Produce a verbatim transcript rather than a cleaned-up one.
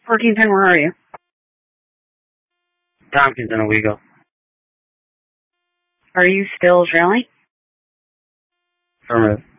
Workington, where are you? Tompkins and Owego. Are you still trailing? Affirmative.